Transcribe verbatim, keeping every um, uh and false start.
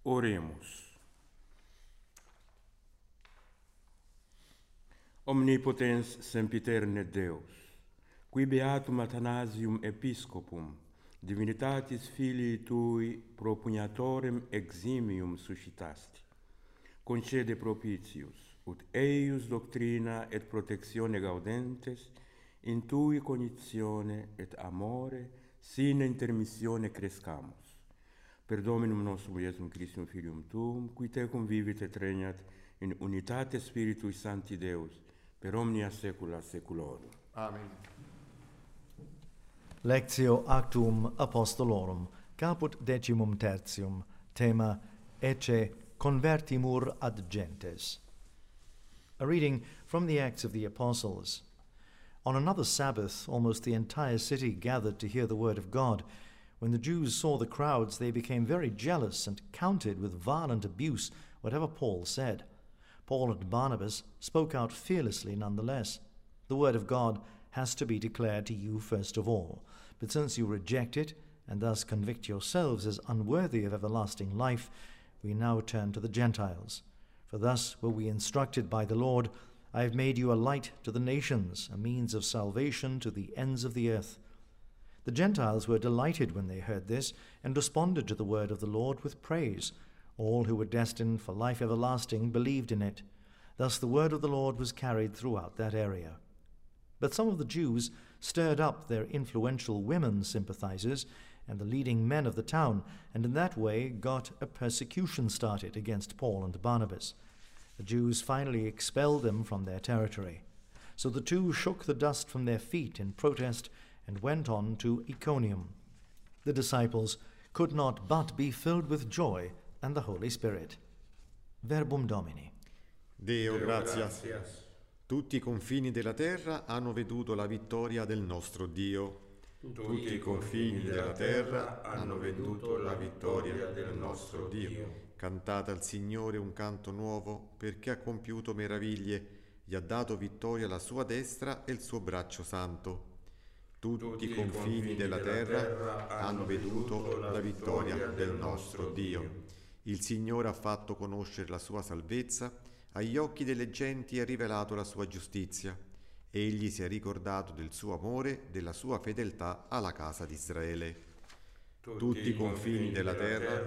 Oremus. Omnipotens sempiterne Deus, qui beatum Athanasium Episcopum, divinitatis Filii Tui propugnatorem eximium suscitasti, concede propitius, ut eius doctrina et protectione gaudentes, in Tui cognizione et amore, sine intermissione crescamus. Per Dominum nostrum Iesum Christum Filium Tuum, qui Tecum vivit et regnat in unitate Spiritui Sancti Deus, per omnia saecula saeculorum. Amen. Lectio Actum Apostolorum, caput decimum tertium, tema Ecce convertimur ad gentes. A reading from the Acts of the Apostles. On another Sabbath, almost the entire city gathered to hear the word of God. When the Jews saw the crowds, they became very jealous and counted with violent abuse whatever Paul said. Paul and Barnabas spoke out fearlessly nonetheless. The word of God has to be declared to you first of all. But since you reject it, and thus convict yourselves as unworthy of everlasting life, we now turn to the Gentiles. For thus were we instructed by the Lord, I have made you a light to the nations, a means of salvation to the ends of the earth. The Gentiles were delighted when they heard this, and responded to the word of the Lord with praise. All who were destined for life everlasting believed in it. Thus the word of the Lord was carried throughout that area. But some of the Jews stirred up their influential women sympathizers and the leading men of the town, and in that way got a persecution started against Paul and Barnabas. The Jews finally expelled them from their territory. So the two shook the dust from their feet in protest and went on to Iconium. The disciples could not but be filled with joy and the Holy Spirit. Verbum Domini. Deo gratias. Tutti i confini della terra hanno veduto la vittoria del nostro Dio. Tutti i confini della terra hanno veduto la vittoria del nostro Dio. Cantate al Signore un canto nuovo, perché ha compiuto meraviglie, gli ha dato vittoria alla sua destra e il suo braccio santo. Tutti i confini della terra hanno veduto la vittoria del nostro Dio. Il Signore ha fatto conoscere la sua salvezza, agli occhi delle genti ha rivelato la sua giustizia. Egli si è ricordato del suo amore, della sua fedeltà alla casa di Israele. Tutti i confini della terra